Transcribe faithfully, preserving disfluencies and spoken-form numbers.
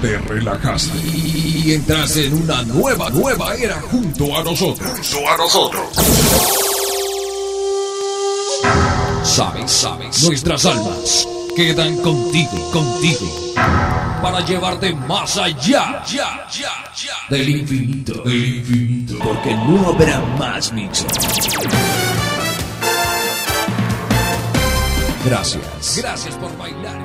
te relajaste y entras en una nueva, nueva era junto a nosotros. Junto a nosotros. Sabes, sabes, nuestras almas quedan contigo, contigo, para llevarte más allá, ya, ya, ya, del infinito, del infinito, porque no habrá más mixes. Gracias, gracias por bailar.